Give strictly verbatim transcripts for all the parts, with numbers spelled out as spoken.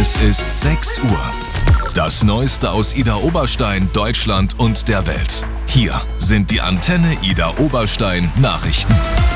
Es ist sechs Uhr. Das Neueste aus Idar Oberstein, Deutschland und der Welt. Hier sind die Antenne Idar Oberstein Nachrichten.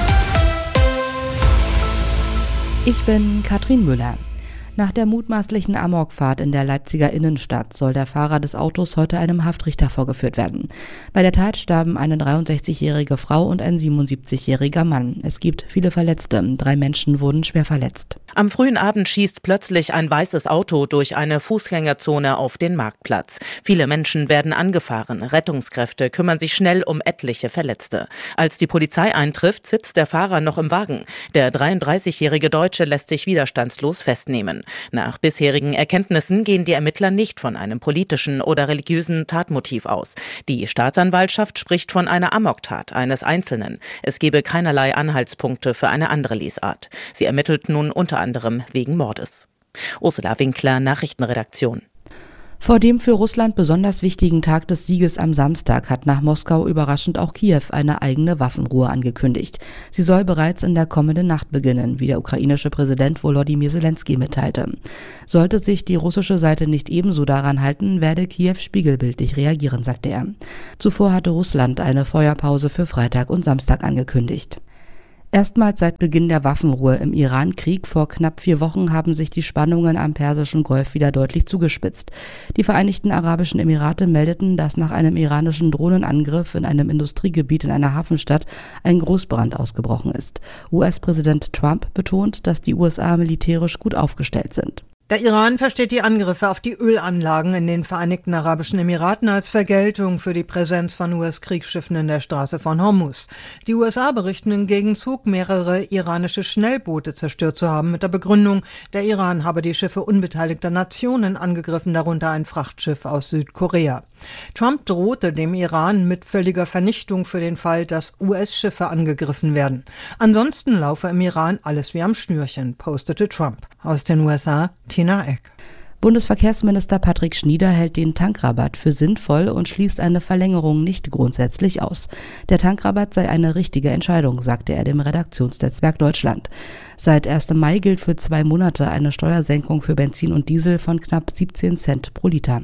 Ich bin Katrin Müller. Nach der mutmaßlichen Amokfahrt in der Leipziger Innenstadt soll der Fahrer des Autos heute einem Haftrichter vorgeführt werden. Bei der Tat starben eine dreiundsechzigjährige Frau und ein siebenundsiebzigjähriger Mann. Es gibt viele Verletzte. Drei Menschen wurden schwer verletzt. Am frühen Abend schießt plötzlich ein weißes Auto durch eine Fußgängerzone auf den Marktplatz. Viele Menschen werden angefahren. Rettungskräfte kümmern sich schnell um etliche Verletzte. Als die Polizei eintrifft, sitzt der Fahrer noch im Wagen. Der dreiunddreißigjährige Deutsche lässt sich widerstandslos festnehmen. Nach bisherigen Erkenntnissen gehen die Ermittler nicht von einem politischen oder religiösen Tatmotiv aus. Die Staatsanwaltschaft spricht von einer Amoktat eines Einzelnen. Es gebe keinerlei Anhaltspunkte für eine andere Lesart. Sie ermittelt nun unter anderem wegen Mordes. Ursula Winkler, Nachrichtenredaktion. Vor dem für Russland besonders wichtigen Tag des Sieges am Samstag hat nach Moskau überraschend auch Kiew eine eigene Waffenruhe angekündigt. Sie soll bereits in der kommenden Nacht beginnen, wie der ukrainische Präsident Volodymyr Zelensky mitteilte. Sollte sich die russische Seite nicht ebenso daran halten, werde Kiew spiegelbildlich reagieren, sagte er. Zuvor hatte Russland eine Feuerpause für Freitag und Samstag angekündigt. Erstmals seit Beginn der Waffenruhe im Iran-Krieg vor knapp vier Wochen haben sich die Spannungen am Persischen Golf wieder deutlich zugespitzt. Die Vereinigten Arabischen Emirate meldeten, dass nach einem iranischen Drohnenangriff in einem Industriegebiet in einer Hafenstadt ein Großbrand ausgebrochen ist. U S-Präsident Trump betont, dass die U S A militärisch gut aufgestellt sind. Der Iran versteht die Angriffe auf die Ölanlagen in den Vereinigten Arabischen Emiraten als Vergeltung für die Präsenz von U S-Kriegsschiffen in der Straße von Hormuz. Die U S A berichten im Gegenzug, mehrere iranische Schnellboote zerstört zu haben, mit der Begründung, der Iran habe die Schiffe unbeteiligter Nationen angegriffen, darunter ein Frachtschiff aus Südkorea. Trump drohte dem Iran mit völliger Vernichtung für den Fall, dass U S-Schiffe angegriffen werden. Ansonsten laufe im Iran alles wie am Schnürchen, postete Trump. Aus den U S A, Tina Eck. Bundesverkehrsminister Patrick Schnieder hält den Tankrabatt für sinnvoll und schließt eine Verlängerung nicht grundsätzlich aus. Der Tankrabatt sei eine richtige Entscheidung, sagte er dem Redaktionsnetzwerk Deutschland. Seit ersten Mai gilt für zwei Monate eine Steuersenkung für Benzin und Diesel von knapp siebzehn Cent pro Liter.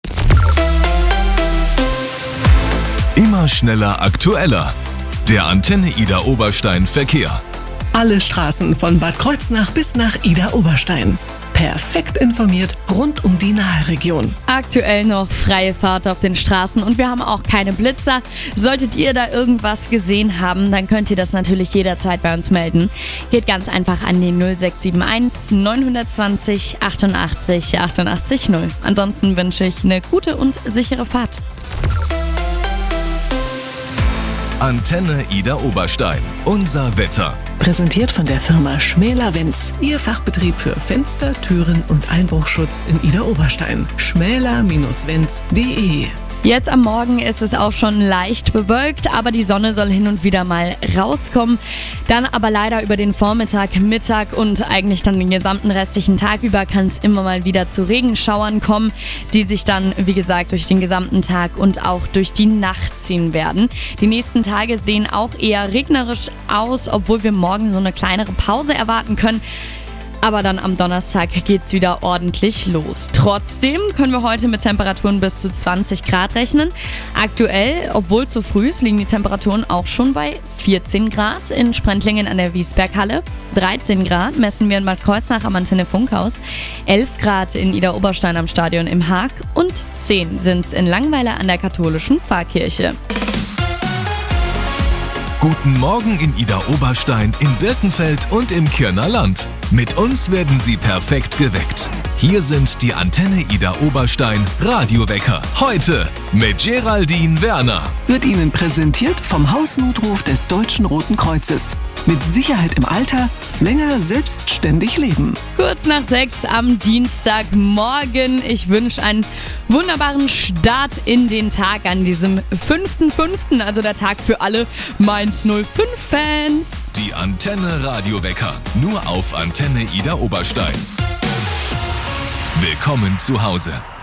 Immer schneller, aktueller. Der Antenne Idar Oberstein Verkehr. Alle Straßen von Bad Kreuznach bis nach Idar Oberstein. Perfekt informiert rund um die Nahe-Region. Aktuell noch freie Fahrt auf den Straßen und wir haben auch keine Blitzer. Solltet ihr da irgendwas gesehen haben, dann könnt ihr das natürlich jederzeit bei uns melden. Geht ganz einfach an die null sechs sieben eins neun zwei null achtundachtzig achtundachtzig null. Ansonsten wünsche ich eine gute und sichere Fahrt. Antenne Idar Oberstein. Unser Wetter. Präsentiert von der Firma Schmäler-Wenz. Ihr Fachbetrieb für Fenster, Türen und Einbruchschutz in Idar Oberstein. schmäler Bindestrich wenz punkt de. Jetzt am Morgen ist es auch schon leicht bewölkt, aber die Sonne soll hin und wieder mal rauskommen. Dann aber leider über den Vormittag, Mittag und eigentlich dann den gesamten restlichen Tag über kann es immer mal wieder zu Regenschauern kommen, die sich dann, wie gesagt, durch den gesamten Tag und auch durch die Nacht ziehen werden. Die nächsten Tage sehen auch eher regnerisch aus, obwohl wir morgen so eine kleinere Pause erwarten können. Aber dann am Donnerstag geht's wieder ordentlich los. Trotzdem können wir heute mit Temperaturen bis zu zwanzig Grad rechnen. Aktuell, obwohl zu früh ist, liegen die Temperaturen auch schon bei vierzehn Grad in Sprentlingen an der Wiesberghalle. dreizehn Grad messen wir in Bad Kreuznach am Antenne Funkhaus. elf Grad in Idar Oberstein am Stadion im Haag. Und zehn sind's in Langweiler an der katholischen Pfarrkirche. Guten Morgen in Idar Oberstein, in Birkenfeld und im Kirner Land. Mit uns werden Sie perfekt geweckt. Hier sind die Antenne Idar Oberstein Radiowecker. Heute mit Geraldine Werner. Wird Ihnen präsentiert vom Hausnotruf des Deutschen Roten Kreuzes. Mit Sicherheit im Alter, länger selbstständig leben. Kurz nach sechs am Dienstagmorgen. Ich wünsche einen wunderbaren Start in den Tag an diesem fünften fünften, also der Tag für alle Mainz null fünf Fans. Die Antenne Radiowecker, nur auf Antenne Idar Oberstein. Willkommen zu Hause.